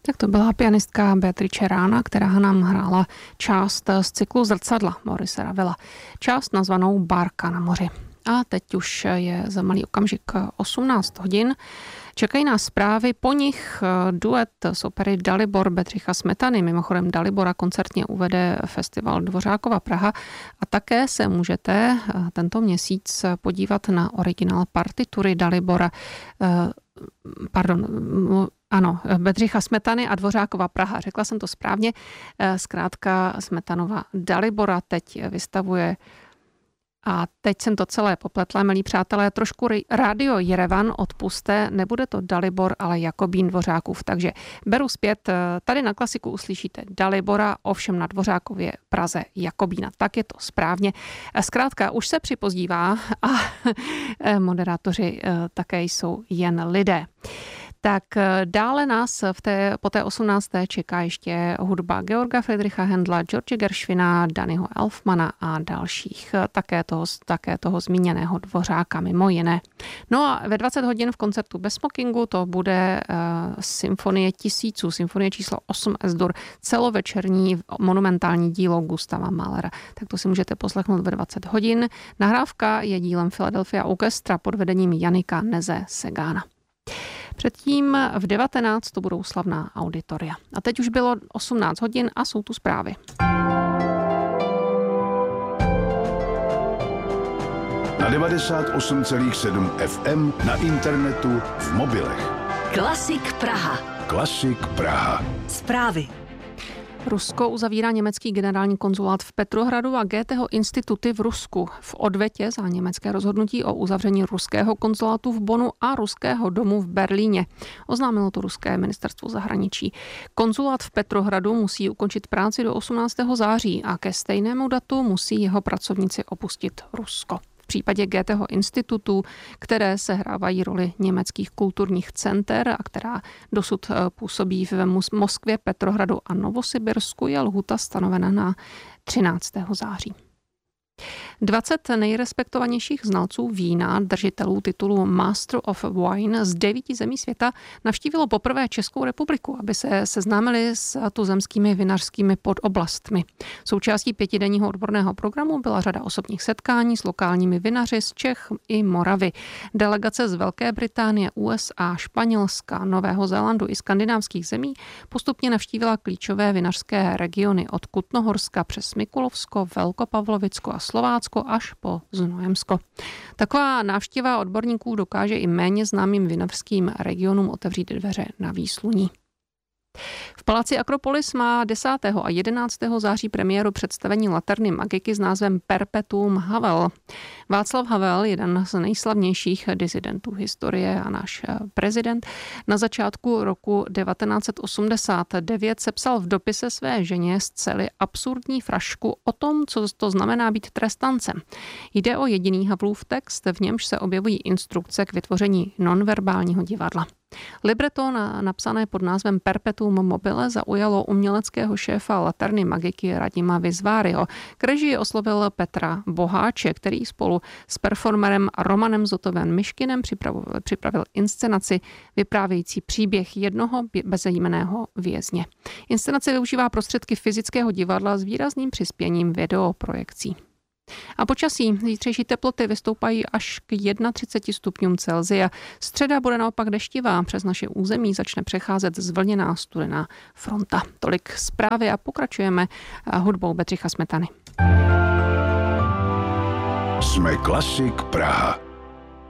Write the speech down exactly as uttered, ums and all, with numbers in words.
Tak to byla pianistka Beatrice Rana, která nám hrála část z cyklu Zrcadla Maurice Ravela. Část nazvanou Bárka na moři. A teď už je za malý okamžik osmnáct hodin. Čekají nás zprávy, po nich duet z opery Dalibor Bedřicha Smetany. Mimochodem Dalibora koncertně uvede festival Dvořákova Praha a také se můžete tento měsíc podívat na originál partitury Dalibora. Pardon, ano, Bedřicha Smetany a Dvořákova Praha. Řekla jsem to správně. Zkrátka Smetanova Dalibora teď vystavuje. A teď jsem to celé popletla, milí přátelé, trošku rádio Jerevan odpuste, nebude to Dalibor, ale Jakobín Dvořákův, takže beru zpět, tady na Klasiku uslyšíte Dalibora, ovšem na Dvořákově Praze Jakobína, tak je to správně. Zkrátka, už se připozdívá a moderátoři také jsou jen lidé. Tak dále nás v té, po té osmnácté čeká ještě hudba Georga Friedricha Händla, George Gershwina, Dannyho Elfmana a dalších, také toho, také toho zmíněného Dvořáka mimo jiné. No a ve dvacet hodin v koncertu bez smokingu to bude uh, symfonie tisíců, symfonie číslo osm S-dur, celovečerní monumentální dílo Gustava Mahlera. Tak to si můžete poslechnout ve dvacet hodin. Nahrávka je dílem Philadelphia Orchestra pod vedením Janika Neze Segána. Předtím v devatenáct to budou slavná auditoria. A teď už bylo osmnáct hodin a jsou tu zprávy. Na devadesát osm celá sedm F M, na internetu, v mobilech. Klasik Praha. Klasik Praha. Zprávy. Rusko uzavírá německý generální konzulát v Petrohradu a Goetheho instituty v Rusku v odvetě za německé rozhodnutí o uzavření ruského konzulátu v Bonnu a ruského domu v Berlíně. Oznámilo to ruské ministerstvo zahraničí. Konzulát v Petrohradu musí ukončit práci do osmnáctého září a ke stejnému datu musí jeho pracovníci opustit Rusko. V případě Goetheho institutu, které sehrávají roli německých kulturních center a která dosud působí v Moskvě, Petrohradu a Novosibirsku, je lhůta stanovena na třináctého září. dvacet nejrespektovanějších znalců vína, držitelů titulu Master of Wine z devíti zemí světa navštívilo poprvé Českou republiku, aby se seznámili s tuzemskými vinařskými podoblastmi. Součástí pětidenního odborného programu byla řada osobních setkání s lokálními vinaři z Čech i Moravy. Delegace z Velké Británie, U S A, Španělska, Nového Zélandu i skandinávských zemí postupně navštívila klíčové vinařské regiony od Kutnohorska přes Mikulovsko, Velkopavlovicko a Slovácko až po Znojemsko. Taková návštěva odborníků dokáže i méně známým vinařským regionům otevřít dveře na výsluní. V paláci Akropolis má desátého a jedenáctého září premiéru představení Laterny Magiky s názvem Perpetuum Havel. Václav Havel, jeden z nejslavnějších disidentů historie a náš prezident, na začátku roku devatenáct set osmdesát devět sepsal v dopise své ženě z cely absurdní frašku o tom, co to znamená být trestancem. Jde o jediný Havlův text, v němž se objevují instrukce k vytvoření nonverbálního divadla. Libreto napsané pod názvem Perpetuum mobile zaujalo uměleckého šéfa Laterny Magiky Radima Vizváryho. K režii oslovil Petra Boháče, který spolu s performerem Romanem Zotovem Myškinem připravil, připravil inscenaci vyprávějící příběh jednoho bezejmenného vězně. Inscenace využívá prostředky fyzického divadla s výrazným přispěním videoprojekcí. A počasí. Zítřejší teploty vystoupají až k třiceti jednomu stupňům Celsia. Středa bude naopak deštivá. Přes naše území začne přecházet zvlněná studená fronta. Tolik zprávy a pokračujeme hudbou Bedřicha Smetany. Jsme Klasik Praha.